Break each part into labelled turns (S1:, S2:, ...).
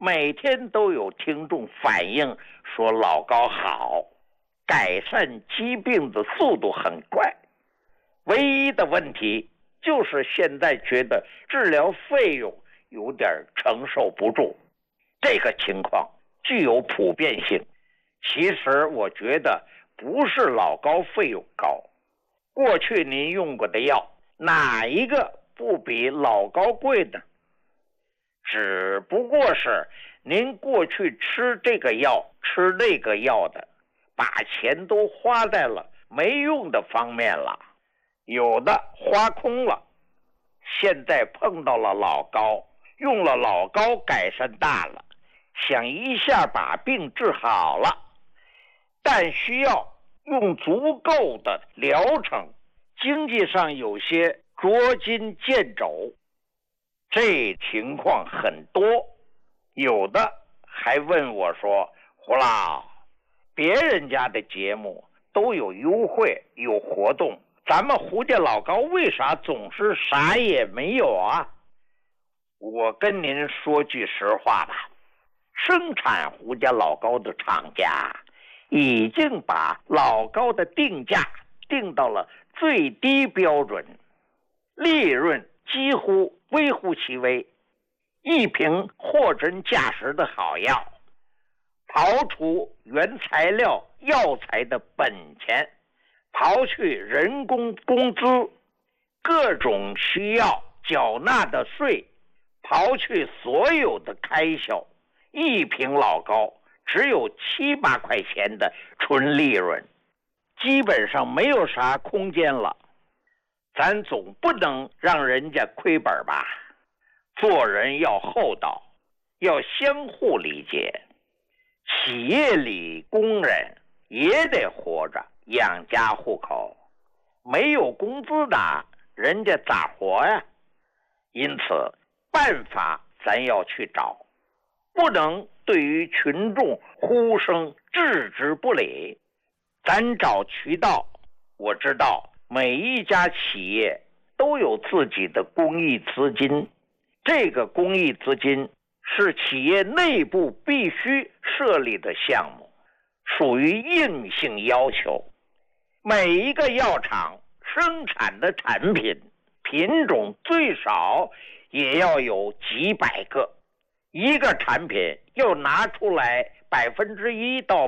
S1: 每天都有听众反映说老高好，改善疾病的速度很快，唯一的问题就是现在觉得治疗费用有点承受不住。这个情况具有普遍性。其实我觉得不是老高费用高，过去您用过的药哪一个不比老高贵呢？只不过是您过去吃这个药吃那个药的，把钱都花在了没用的方面了，有的花空了。现在碰到了老高，用了老高改善大了，想一下把病治好了，但需要用足够的疗程，经济上有些捉襟见肘，这情况很多。有的还问我说，胡老，别人家的节目都有优惠有活动，咱们胡家老高为啥总是啥也没有啊？我跟您说句实话吧，生产胡家老高的厂家已经把老高的定价定到了最低标准，利润几乎微乎其微。一瓶货真价实的好药，刨除原材料药材的本钱，刨去人工工资，各种需要缴纳的税，刨去所有的开销，一瓶老高只有7、8块钱的纯利润，基本上没有啥空间了。咱总不能让人家亏本吧？做人要厚道，要相互理解。企业里工人也得活着，养家糊口，没有工资拿，人家咋活呀？因此办法咱要去找，不能对于群众呼声置之不理。咱找渠道，我知道每一家企业都有自己的公益资金，这个公益资金是企业内部必须设立的项目，属于硬性要求。每一个药厂生产的产品品种最少也要有几百个，一个产品要拿出来1%到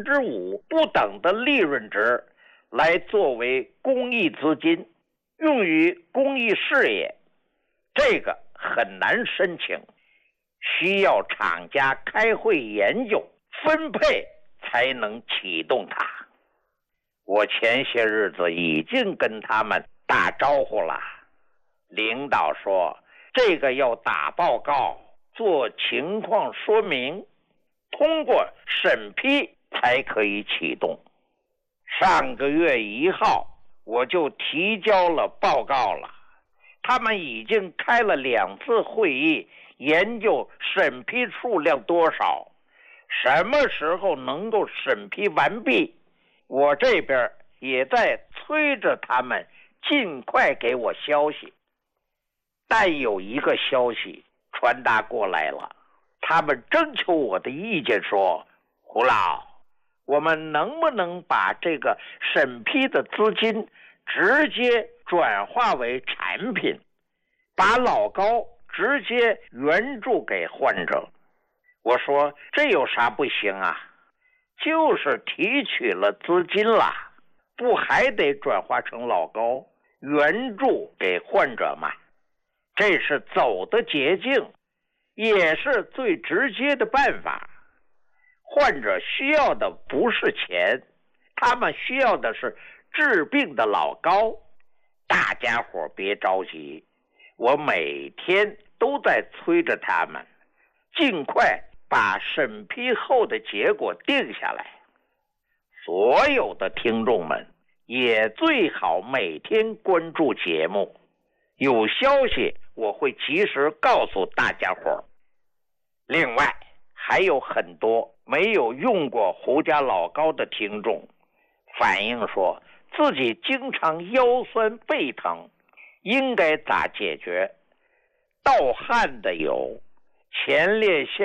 S1: 5%不等的利润值来作为公益资金，用于公益事业，这个很难申请，需要厂家开会研究分配才能启动它。我前些日子已经跟他们打招呼了，领导说这个要打报告，做情况说明，通过审批才可以启动。上个月1号我就提交了报告了，他们已经开了2次会议，研究审批数量多少，什么时候能够审批完毕。我这边也在催着他们尽快给我消息。但有一个消息传达过来了，他们征求我的意见说，胡老，我们能不能把这个审批的资金直接转化为产品，把老高直接援助给患者？我说这有啥不行啊？就是提取了资金了，不还得转化成老高援助给患者吗？这是走的捷径，也是最直接的办法。患者需要的不是钱，他们需要的是治病的老高。大家伙别着急，我每天都在催着他们尽快把审批后的结果定下来。所有的听众们也最好每天关注节目，有消息我会及时告诉大家伙。另外还有很多没有用过胡家老高的听众反映说自己经常腰酸背疼，应该咋解决？盗汗的有，前列腺